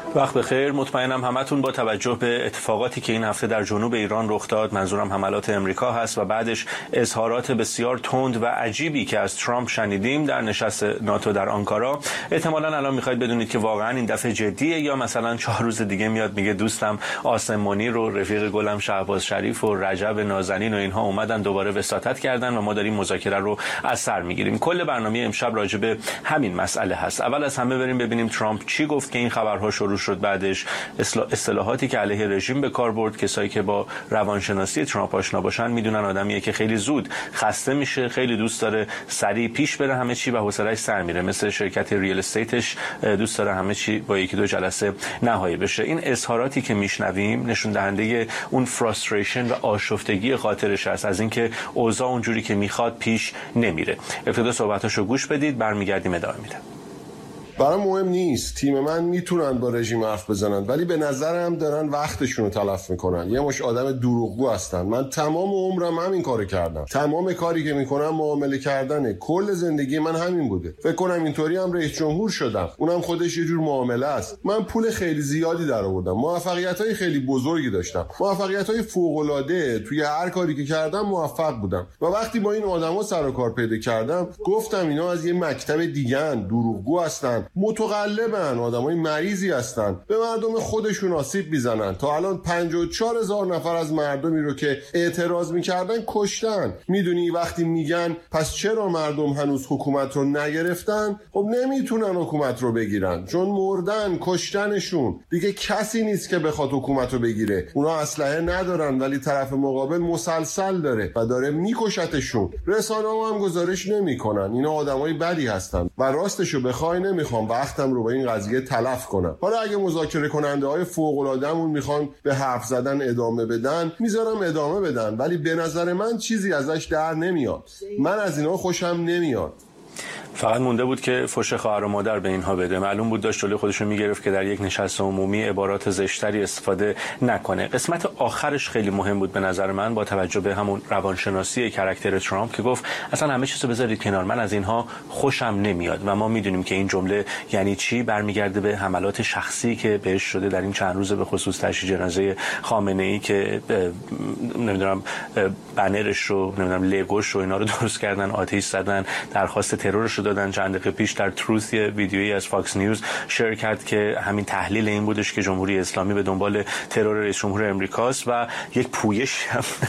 وقت بخیر. مطمئنم همتون با توجه به اتفاقاتی که این هفته در جنوب ایران رخ داد، منظورم حملات امریکا هست و بعدش اظهارات بسیار تند و عجیبی که از ترامپ شنیدیم در نشست ناتو در آنکارا، احتمالاً الان میخواید بدونید که واقعاً این دفعه جدیه یا مثلا 4 روز دیگه میاد میگه دوستم آسمانی رو، رفیق گلم شهباز شریف و رجب نازنین و اینها اومدن دوباره وساطت کردن و ما داریم مذاکره رو از سر میگیریم. کل برنامه امشب راجع به همین مسئله هست. اول از همه بریم ببینیم ترامپ چی گفت که این خبرها شروع شد. بعدش اصطلاحاتی که علیه رژیم به کار برد. کسایی که با روانشناسی ترامپ آشنا باشن میدونن آدمیه که خیلی زود خسته میشه، خیلی دوست داره سریع پیش بره همه چی و حوصله‌اش سر میره. مثل شرکت ریال استیتش دوست داره همه چی با یکی دو جلسه نهایی بشه. این اظهاراتی که میشنویم نشون دهنده اون فراستریشن و آشفتگی خاطرش است از اینکه اوضاع اونجوری که میخواد پیش نمیره. ابتدا صحبتاشو گوش بدید، برمیگردیم ادامه میدم. برام مهم نیست، تیم من میتونن با رژیم حرف بزنن ولی به نظرم دارن وقتشون رو تلف میکنن. یه مش آدم دروغگو هستن. من تمام عمرم همین کارو کردم. تمام کاری که میکنم معامله کردنه. کل زندگی من همین بوده. فکر کنم اینطوری هم رئیس جمهور شدم. اونم خودش یه جور معامله است. من پول خیلی زیادی درآوردم. موفقیت‌های خیلی بزرگی داشتم. موفقیت‌های فوق‌العاده توی هر کاری که کردم موفق بودم. و وقتی با این آدما سر و کار پیدا کردم، گفتم اینا از یه مکتب دیگه‌ن، دروغگو هستن. متقلبن، آدمای مریضی هستن، به مردم خودشون آسیب میزنن. تا الان 54,000 نفر از مردمی رو که اعتراض میکردن کشتن. میدونی وقتی میگن پس چرا مردم هنوز حکومت رو نگرفتن؟ خب نمیتونن حکومت رو بگیرن چون مردن، کشتنشون. دیگه کسی نیست که بخواد حکومت رو بگیره. اونا اسلحه ندارن ولی طرف مقابل مسلسل داره و داره میکشتشون. رسانه‌ها هم گزارش نمیکنن. اینا آدمای بدی هستن و راستشو بخوای نمیخوام وقتم رو با این قضیه تلف کنم. حالا اگه مذاکره کننده های فوق العاده‌مون میخوان به حرف زدن ادامه بدن، میذارم ادامه بدن، ولی به نظر من چیزی ازش در نمیاد. من از اینا خوشم نمیاد. فقط مونده بود که فحش خواهر و مادر به اینها بده. معلوم بود داشت جلوی خودش رو میگرفت که در یک نشست عمومی عبارات زشتری استفاده نکنه. قسمت آخرش خیلی مهم بود به نظر من با توجه به همون روانشناسی کاراکتر ترامپ که گفت اصلا همه چیزو بذارید کنار، من از اینها خوشم نمیاد. و ما میدونیم که این جمله یعنی چی. برمیگرده به حملات شخصی که بهش شده در این چند روز، به خصوص تشییع جنازه خامنه‌ای که نمیدونم بنرش رو، نمیدونم لگوش رو اینا رو درست کردن، آتش زدن، درخواست ترورش رو دادن. چند دقیقه پیش در تروث یه ویدیویی از فاکس نیوز شیر کرد که همین تحلیل این بودش که جمهوری اسلامی به دنبال ترور رئیس جمهور امریکاست و یک پویش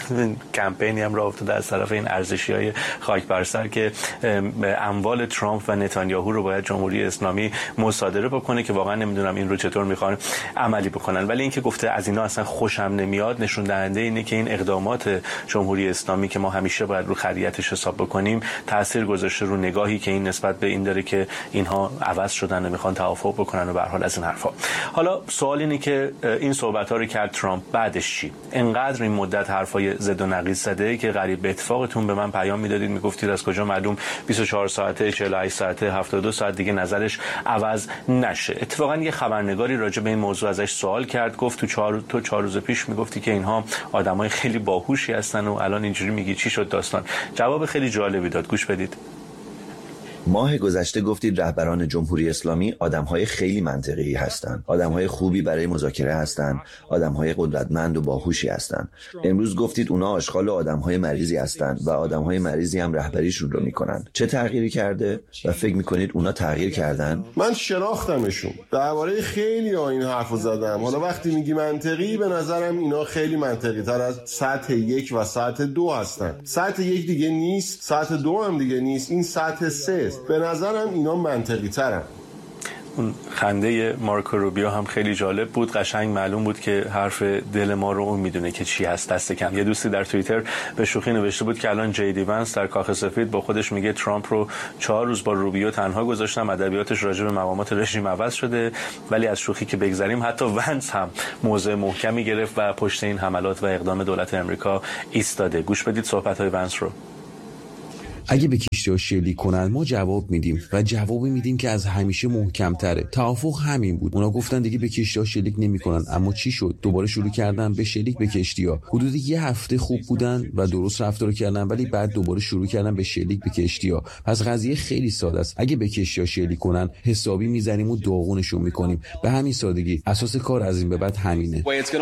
کمپینی هم راه افتاده از طرف این ارزشی‌های خاک بر سر که اموال ترامپ و نتانیاهو رو باید جمهوری اسلامی مصادره بکنه که واقعا نمیدونم این رو چطور میخوان عملی بکنن. ولی اینکه گفته از اینا اصلا خوشم نمیاد نشون دهنده اینه که این اقدامات جمهوری اسلامی که ما همیشه باید رو خریتش حساب بکنیم تاثیر گذاشته رو نگاهی که این نسبت به این داره که اینها عوض شدن و میخوان توافق بکنن و به هر حال از این حرفا. حالا سوال اینه که این صحبت‌ها رو کرد ترامپ، بعدش چی؟ انقدر این مدت حرفای ضد و نقیض زده که غریب به اتفاقتون به من پیام میدادید میگفتید از کجا معلوم 24 ساعته 48 ساعته 72 ساعت دیگه نظرش عوض نشه. اتفاقا یه خبرنگاری راجع به این موضوع ازش سوال کرد، گفت تو 4 روز پیش میگفتی که اینها آدمای خیلی باهوشی هستن و الان اینجوری میگی، چی شد داستان؟ جواب خیلی جالبی داد، گوش بدید. ماه گذشته گفتید رهبران جمهوری اسلامی آدم‌های خیلی منطقی هستند، آدم‌های خوبی برای مذاکره هستند، آدم‌های قدرتمند و باهوشی هستند. امروز گفتید اونا آشغال آدم‌های مریضی هستند و آدم‌های مریضی هم رهبریشون رو میکنن. چه تغییری کرده و فکر میکنید اونا تغییر کردن؟ من شناختمشون. درباره خیلی این حرفو زدم. حالا وقتی میگی منطقی، به نظرم اینا خیلی منطقی تر از سطح 1 و سطح 2 هستن. سطح 1 دیگه نیست، سطح 2 هم دیگه نیست، این سطح 3. به نظرم اینا منطقی ترن. اون خنده مارکو روبیو هم خیلی جالب بود. قشنگ معلوم بود که حرف دل ما رو اون میدونه که چی هست دست کم. یه دوستی در توییتر به شوخی نوشته بود که الان جی دی ونس در کاخ سفید با خودش میگه ترامپ رو 4 روز با روبیو تنها گذاشتم، ادبیاتش راجع به مقامات رژیم عوض شده. ولی از شوخی که بگذریم حتی ونس هم موضع محکمی گرفت و پشت این حملات و اقدام دولت امریکا ایستاده. گوش بدید صحبت‌های ونس رو. اگه به کشتی‌ها شلیک کنن ما جواب میدیم و جوابی میدیم که از همیشه محکم‌تره. توافق همین بود. اونا گفتن دیگه به کشتی‌ها شلیک نمی‌کنن، اما چی شد؟ دوباره شروع کردن به شلیک به کشتی‌ها. حدود یه هفته خوب بودن و درست رفتار کردن، ولی بعد دوباره شروع کردن به شلیک به کشتی‌ها. پس قضیه خیلی ساده است. اگه به کشتی‌ها شلیک کنن حسابی میزنیم و داغونشون می‌کنیم. به همین سادگی. اساس کار از این به بعد همینه.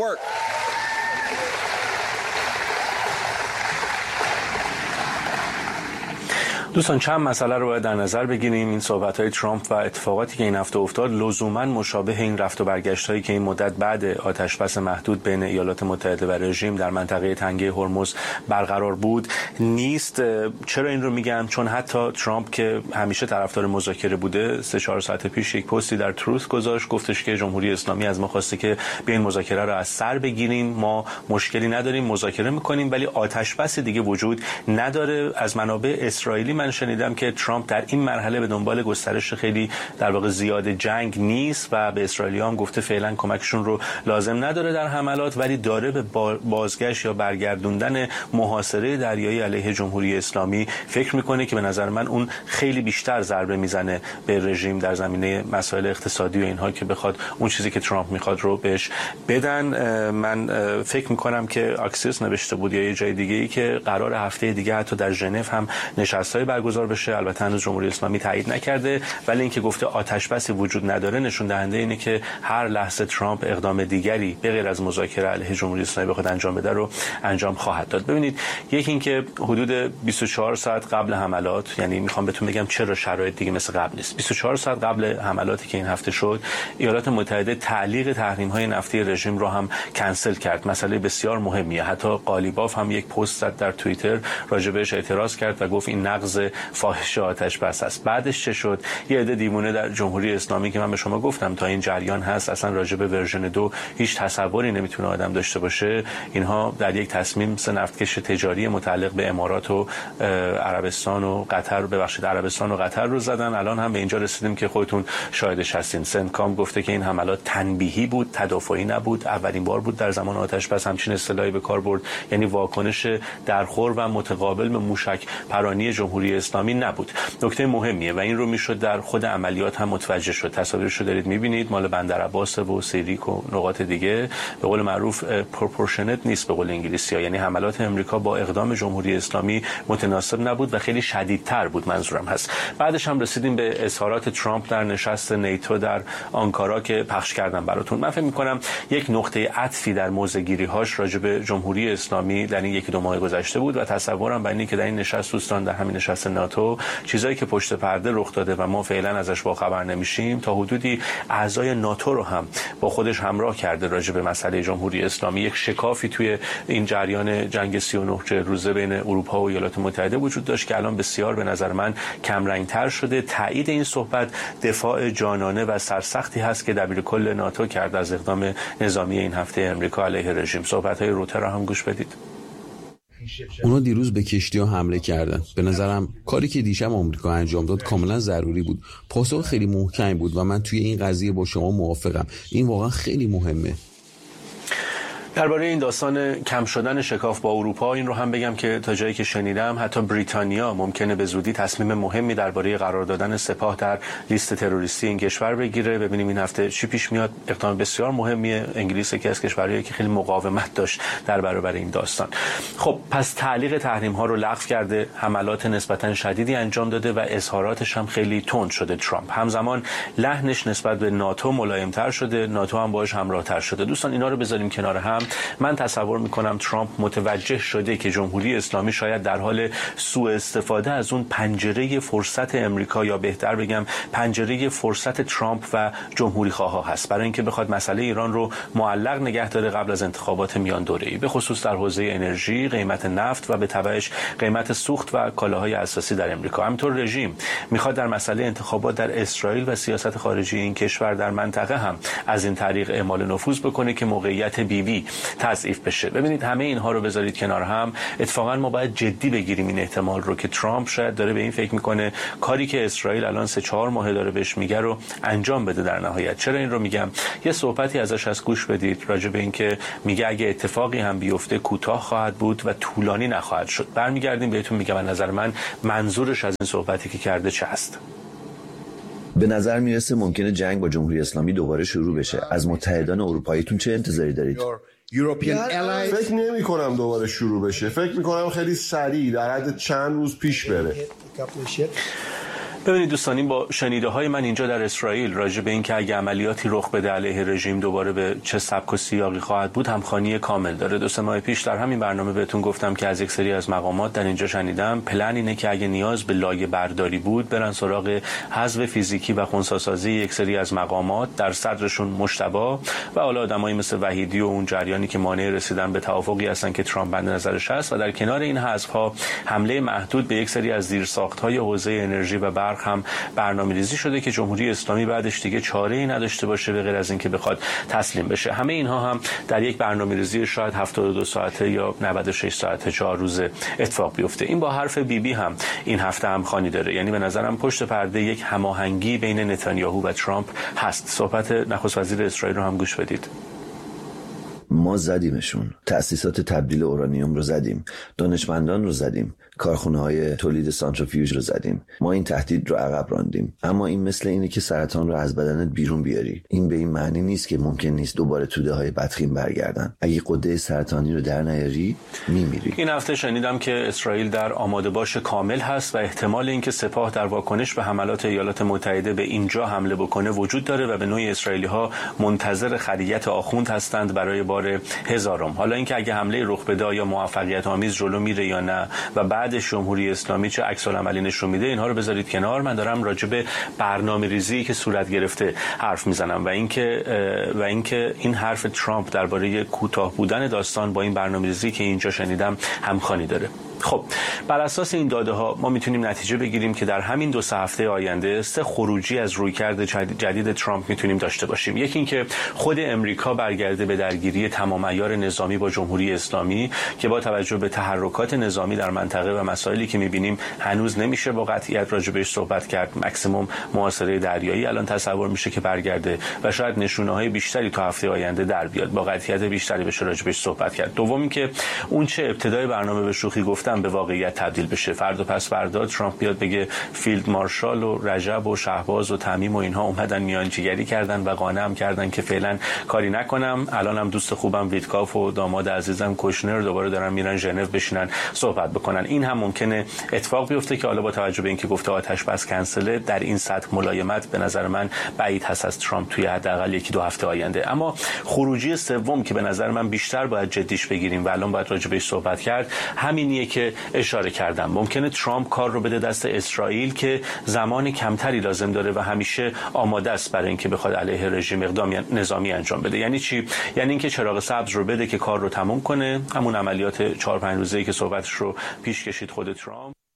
دوستان چند مسئله رو باید در نظر بگیریم. این صحبت‌های ترامپ و اتفاقاتی که این هفته افتاد لزوماً مشابه این رفت و برگشت‌هایی که این مدت بعد آتش‌بس محدود بین ایالات متحده و رژیم در منطقه تنگه هرمز برقرار بود نیست. چرا این رو میگم؟ چون حتی ترامپ که همیشه طرفدار مذاکره بوده 3-4 ساعت پیش یک پستی در تروث گذاشت، گفتش که جمهوری اسلامی از ما خواسته که بیاین مذاکره رو از سر بگیریم، ما مشکلی نداریم، مذاکره می‌کنیم، ولی آتش‌بس دیگه وجود نداره. از منابع اسرائیلی من شنیدم که ترامپ در این مرحله به دنبال گسترش خیلی در واقع زیاد جنگ نیست و به اسرائیلی‌ها هم گفته فعلا کمکشون رو لازم نداره در حملات، ولی داره به بازگشت یا برگردوندن محاصره دریایی علیه جمهوری اسلامی فکر میکنه که به نظر من اون خیلی بیشتر ضربه میزنه به رژیم در زمینه مسائل اقتصادی و اینها که بخواد اون چیزی که ترامپ میخواد رو بهش بدن. من فکر میکنم که آکسیوس نوشته بود یا یه جای دیگه‌ای که قرار هفته دیگه حتی در ژنو هم نشست‌های برگزار بشه. البته هنوز جمهوری اسلامی تایید نکرده، ولی اینکه گفته آتش‌بسی وجود نداره نشون دهنده اینه که هر لحظه ترامپ اقدام دیگری به غیر از مذاکره علیه جمهوری اسلامی بخواد انجام بده رو انجام خواهد داد. ببینید، یکی اینکه حدود 24 ساعت قبل حملات، یعنی میخوام بهتون بگم چرا شرایط دیگه مثل قبل نیست. 24 ساعت قبل حملاتی که این هفته شد، ایالات متحده تعلیق تحریم‌های نفتی رژیم رو هم کنسل کرد. مسئله بسیار مهمیه. حتی قالیباف هم یک پست زد در توییتر راجع بهش اعتراض کرد و گفت این نقض فاحش آتش بس است. بعدش چه شد؟ یه عده دیوونه در جمهوری اسلامی که من به شما گفتم تا این جریان هست اصلا راجع به ورژن 2 هیچ تصوری نمیتونه آدم داشته باشه، اینها در یک تصمیم سه نفتکش تجاری متعلق به امارات و عربستان و قطر رو زدن. الان هم به اینجا رسیدیم که خودتون شاهدش هستین. سنتکام گفته که این حملات تنبیهی بود، تدافعی نبود. اولین بار بود در زمان آتش بس همچین اصطلاحی به کار برد، یعنی واکنش درخور و متقابل به موشک پرانی جمهوری اسلامی نبود. نکته مهمیه و این رو میشد در خود عملیات هم متوجه شد. تصاویرشو دارید میبینید، مال بندر عباس و سیریک و نقاط دیگه. به قول معروف پروپورشنت نیست به قول انگلیسی‌ها، یعنی حملات امریکا با اقدام جمهوری اسلامی متناسب نبود و خیلی شدیدتر بود، منظورم هست. بعدش هم رسیدیم به اظهارات ترامپ در نشست نیتو در آنکارا که پخش کردم براتون. من فکر می‌کنم یک نقطه عطفی در موضع‌گیری‌هاش راجع به جمهوری اسلامی در این 1-2 ماه گذشته بود و تصورم بر اینه که در این نشست دوستان، در همین نشست ناتو، چیزایی که پشت پرده رخ داده و ما فعلا ازش با خبر نمیشیم، تا حدودی اعضای ناتو رو هم با خودش همراه کرده راجع به مسئله جمهوری اسلامی. یک شکافی توی این جریان جنگ 39 روزه بین اروپا و ایالات متحده وجود داشت که الان بسیار به نظر من کمرنگ‌تر شده. تایید این صحبت دفاع جانانه و سرسختی هست که دبیرکل ناتو کرد از اقدام نظامی این هفته امریکا علیه رژیم. صحبت‌های روتر رو هم گوش بدید. اونا دیروز به کشتی‌ها حمله کردن. به نظرم کاری که دیشب آمریکا انجام داد کاملا ضروری بود. پاسخ خیلی محکمی بود و من توی این قضیه با شما موافقم. این واقعا خیلی مهمه. درباره این داستان کم شدن شکاف با اروپا این رو هم بگم که تا جایی که شنیدم حتی بریتانیا ممکنه به زودی تصمیم مهمی درباره قرار دادن سپاه در لیست تروریستی این کشور بگیره. ببینیم این هفته چی پیش میاد. اقدام بسیار مهمیه. انگلیس یکی از کشورهایی که خیلی مقاومت داشت در برابر این داستان. خب پس تعلیق تحریم ها رو لغو کرده، حملات نسبتا شدیدی انجام داده و اظهاراتش هم خیلی تند شده ترامپ. همزمان لحنش نسبت به ناتو ملایم‌تر شده، ناتو هم باهاش همراه‌تر شده. دوستان اینا رو بذاریم کنار هم. من تصور میکنم ترامپ متوجه شده که جمهوری اسلامی شاید در حال سوء استفاده از اون پنجره فرصت امریکا، یا بهتر بگم پنجره فرصت ترامپ و جمهوری خواها هست، برای اینکه بخواد مسئله ایران رو معلق نگه داره قبل از انتخابات میان دوره‌ای، به خصوص در حوزه انرژی، قیمت نفت و به تبعش قیمت سوخت و کالاهای اساسی در امریکا. همینطور رژیم میخواد در مسئله انتخابات در اسرائیل و سیاست خارجی این کشور در منطقه هم از این طریق اعمال نفوذ بکنه که موقعیت بی‌بی تضعیف بشه. ببینید همه اینها رو بذارید کنار هم، اتفاقا ما باید جدی بگیریم این احتمال رو که ترامپ شاید داره به این فکر میکنه کاری که اسرائیل الان 3-4 ماه داره بهش میگه رو انجام بده در نهایت. چرا این رو میگم؟ یه صحبتی ازش از گوش بدید راجع به این که میگه اگه اتفاقی هم بیفته کوتاه خواهد بود و طولانی نخواهد شد. برمیگردیم بهتون میگم از نظر من منظورش از این صحبتی که کرده چه است. به نظر میرسه ممکنه جنگ با جمهوری اسلامی دوباره شروع بشه. از متحدان اروپاییتون چه انتظاری دارید؟ فکر نمی کنم دوباره شروع بشه. فکر می کنم خیلی سریع در حد چند روز پیش بره. ببینید دوستان، این با شنیده های من اینجا در اسرائیل راجع به این که اگه عملیاتی رخ بده علیه رژیم دوباره به چه سبک و سیاقی خواهد بود همخوانی کامل داره. 2-3 ماه پیش در همین برنامه بهتون گفتم که از یک سری از مقامات در اینجا شنیدم پلن اینه که اگه نیاز به لایه برداری بود برن سراغ حذف فیزیکی و خنثی‌سازی یک سری از مقامات، در صدرشون مجتبی و حالا آدمایی مثل وحیدی و اون جریانی که مانع رسیدن به توافقی هستن که ترامپ بنده نظرش هست، و در کنار این حذف‌ها حمله محدود به یک سری از زیرساخت‌های حوزه انرژی و برق هم برنامه‌ریزی شده که جمهوری اسلامی بعدش دیگه چاره‌ای نداشته باشه به غیر از اینکه بخواد تسلیم بشه. همه اینها هم در یک برنامه‌ریزی شاید 72 ساعته یا 96 ساعته 4 روزه اتفاق بیفته. این با حرف بیبی هم این هفته همخوانی داره. یعنی به نظرم پشت پرده یک هماهنگی بین نتانیاهو و ترامپ هست. صحبت نخست وزیر اسرائیل رو هم گوش بدید. ما زدیمشون، تأسیسات تبدیل اورانیوم رو زدیم، دانشمندان رو زدیم، کارخونه‌های تولید سانتریفیوژ رو زدیم. ما این تهدید رو عقب راندیم. اما این مثل اینه که سرطان رو از بدنت بیرون بیاری. این به این معنی نیست که ممکن نیست دوباره توده‌های بدخیم برگردن. اگه غده سرطانی رو در نیاری میمیری. این هفته شنیدم که اسرائیل در آماده باش کامل هست و احتمال اینکه سپاه در واکنش به حملات ایالات متحده به اینجا حمله بکنه وجود داره و به نوعی اسرائیلی‌ها منتظر خریت آخوند هستند برای بار هزارم. حالا اینکه اگه حمله رخ بده یا موفقیت آمیز جلو میره یا نه و بعدش جمهوری اسلامی چه عکس‌العملی نشون میده، اینها رو بذارید کنار. من دارم راجع به برنامه‌ریزی که صورت گرفته حرف میزنم و اینکه این حرف ترامپ درباره کوتاه بودن داستان با این برنامه‌ریزی که اینجا شنیدم همخوانی داره. خب بر اساس این داده ها ما میتونیم نتیجه بگیریم که در همین 2 هفته آینده 3 خروجی از رویکرد جدید ترامپ میتونیم داشته باشیم. یکی اینکه خود امریکا برگرده به درگیری تمام عیار نظامی با جمهوری اسلامی که با توجه به تحرکات نظامی در منطقه و مسائلی که میبینیم هنوز نمیشه با قطعیت راجبش صحبت کرد. ماکسیمم محاصره دریایی الان تصور میشه که برگرده و شاید نشونه‌های بیشتری تا هفته آینده در بیاد، با قطعیت بیشتری بشه راجبش صحبت کرد. دوم اینکه اون چه ابتدای برنامه به شوخی گفتم به واقعیت تبدیل بشه. فردا پس فردا ترامپ بیاد بگه فیلد مارشال و رجب و شهباز و تمیم و اینها اومدن میانجیگری کردن و قانعم کردن که فعلا کاری نکنم. الانم دوست خوبم ویتکاف و داماد عزیزم کوشنر دوباره دارن میرن ژنو بشینن صحبت بکنن. این هم ممکنه اتفاق بیفته که حالا با توجه به اینکه گفته آتش بس کنسله، در این سطح ملایمت به نظر من بعید هست از ترامپ توی حداقل 1-2 هفته آینده. اما خروجی سوم که به نظر من بیشتر باید جدیش بگیریم و الان باید راجع بهش صحبت کرد همینیه که اشاره کردم. ممکنه ترامپ کار رو بده دست اسرائیل که زمان کمتری لازم داره و همیشه آماده است برای اینکه بخواد علیه رژیم اقدام نظامی انجام بده. یعنی چی؟ یعنی اینکه چراغ سبز رو بده که کار رو تموم کنه، همون عملیات 4-5 روزه‌ای که صحبتش رو پیش کشید خود ترامپ.